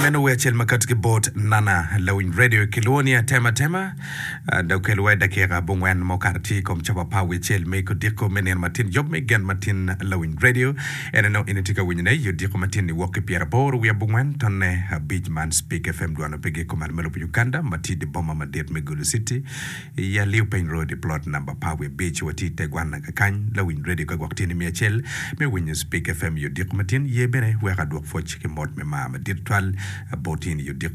meno wechel makatike bot nana lawin radio kilonia tema da kelwa da kera bongwan mokarti kom chapa pa wechel me ko diko menen matin job me gan matin lawin radio ene no inetika winyne yo diko matin ni woke piera bor wi bongwan tonne beach man speak fm duana pege ko man melo Uganda mati de bomma madet me Gulu City ya liu pain road plot number pa we beach wati tegwana kan lawin radio ka wakti ni miachel me winya speak fm yo diko matin ye bere we ga dok foch ke mod me ma dit twal botin yo